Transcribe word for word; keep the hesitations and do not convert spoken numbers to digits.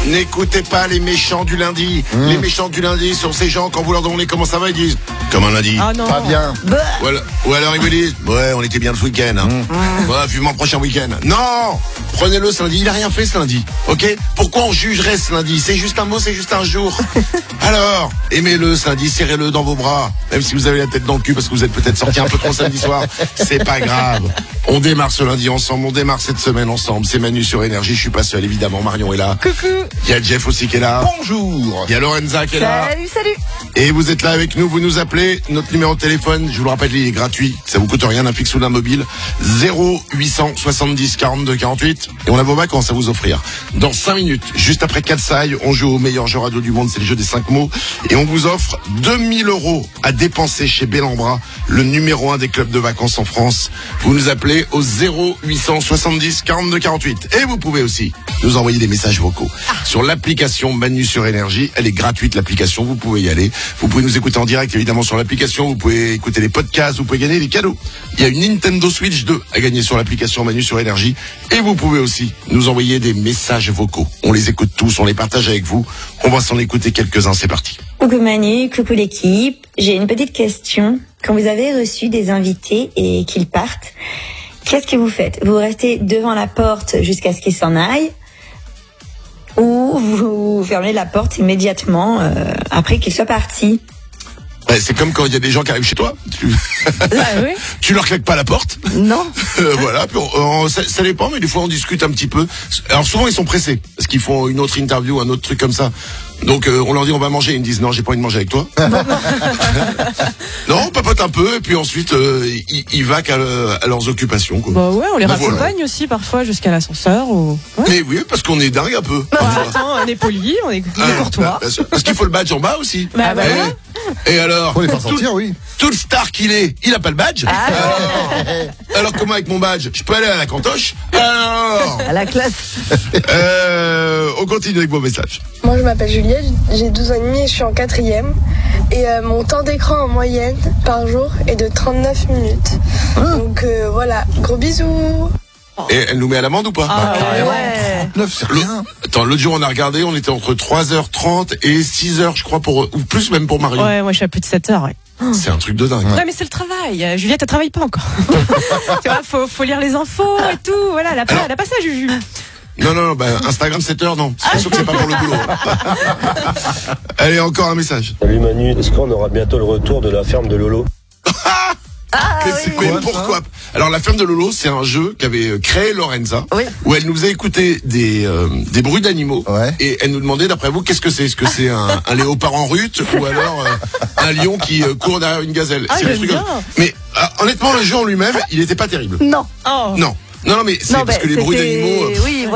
N'écoutez pas les méchants du lundi. Mmh. Les méchants du lundi sont ces gens, quand vous leur demandez comment ça va, ils disent comme un lundi. Ah non. Pas bien. Ou alors, ou alors ils me disent ouais, on était bien ce week-end. Hein. Mmh. Ouais, vivement le prochain week-end. Non, prenez-le ce lundi. Il a rien fait ce lundi. Ok. Pourquoi on jugerait ce lundi? C'est juste un mot, c'est juste un jour. Alors, aimez-le ce lundi, serrez-le dans vos bras. Même si vous avez la tête dans le cul parce que vous êtes peut-être sorti un peu trop samedi soir, c'est pas grave. On démarre ce lundi ensemble, on démarre cette semaine ensemble. C'est Manu sur Énergie, je suis pas seul évidemment, Marion est là. Coucou. Il y a Jeff aussi qui est là. Bonjour. Il y a Lorenza qui est là. Salut, salut. Et vous êtes là avec nous, vous nous appelez. Notre numéro de téléphone, je vous le rappelle, il est gratuit. Ça vous coûte rien, d'un fixe ou d'un mobile. zéro huit cent soixante-dix quarante-deux quarante-huit. Et on a vos vacances à vous offrir. Dans cinq minutes, juste après Katsai, on joue au meilleur jeu radio du monde, c'est le jeu des cinq mots. Et on vous offre deux mille euros à dépenser chez Bellambra, le numéro un des clubs de vacances en France. Vous nous appelez au zéro huit cent soixante-dix quarante-deux quarante-huit. Et vous pouvez aussi nous envoyer des messages vocaux sur l'application Manu sur Énergie. Elle est gratuite, l'application, vous pouvez y aller. Vous pouvez nous écouter en direct évidemment sur l'application, vous pouvez écouter les podcasts, vous pouvez gagner des cadeaux. Il y a une Nintendo Switch deux à gagner sur l'application Manu sur Énergie. Et vous pouvez aussi nous envoyer des messages vocaux. On les écoute tous, on les partage avec vous. On va s'en écouter quelques-uns, c'est parti. Coucou Manu, coucou l'équipe. J'ai une petite question. Quand vous avez reçu des invités et qu'ils partent, qu'est-ce que vous faites? Vous restez devant la porte jusqu'à ce qu'ils s'en aillent ou vous fermez la porte immédiatement euh, après qu'ils soient partis? Ouais, c'est comme quand il y a des gens qui arrivent chez toi. Tu, Ah, oui. tu leur claques pas la porte. Non. Euh, voilà, puis on- on- ça, ça dépend, mais des fois on discute un petit peu. Alors souvent ils sont pressés parce qu'ils font une autre interview, un autre truc comme ça. Donc euh, on leur dit on va manger, ils me disent non, j'ai pas envie de manger avec toi. Non, on papote un peu et puis ensuite euh, ils, ils vaquent à, à leurs occupations. Quoi. Bah ouais, on les Bah, raccompagne voilà. aussi parfois jusqu'à l'ascenseur ou. Ouais. Mais oui, parce qu'on est dingue un peu. Bah, parfois. attends, on est poli, on est, on est Ah, courtois. bah, bien sûr. Parce qu'il faut le badge en bas aussi. Bah, bah, Eh, voilà. Et alors, Faut les faire tout- sortir, oui. tout le star qu'il est, il a pas le badge. alors, alors comment avec mon badge, je peux aller à la cantoche? Alors, À la classe. euh, on continue avec vos messages. Moi je m'appelle Juliette, j'ai douze ans et demi et je suis en quatrième. Et euh, mon temps d'écran en moyenne par jour est de trente-neuf minutes. Donc euh, voilà, gros bisous. Et elle nous met à l'amende ou pas? Ah, carrément. ouais. neuf, c'est Le- rien. Attends, l'autre jour on a regardé, on était entre trois heures trente et six heures je crois pour, ou plus même pour Marion. Ouais, moi je suis à plus de sept heures, ouais. C'est un truc de dingue. Ouais, mais c'est le travail. Euh, Juliette, elle travaille pas encore. Tu vois, faut, faut lire les infos et tout. Voilà, elle a pas, elle a pas ça, Juju. Non, non, non, bah, Instagram sept heures, non. C'est sûr que c'est pas pour le boulot. Allez, encore un message. Salut Manu, est-ce qu'on aura bientôt le retour de la ferme de Lolo? Mais c'est- mais Quoi, pourquoi? Alors, la ferme de Lolo, c'est un jeu qu'avait créé Lorenza, Oui. où elle nous faisait écouter des, euh, des bruits d'animaux, Ouais. et elle nous demandait, d'après vous, qu'est-ce que c'est? Est-ce que c'est un, un léopard en rut, ou alors euh, un lion qui euh, court derrière une gazelle? Ah, C'est un j'aime truc bien. comme- Mais euh, honnêtement, le jeu en lui-même, il était pas terrible. Non. Oh. Non. Non, non, mais c'est Non, parce bah, que les bruits c'était- d'animaux... euh, Oui,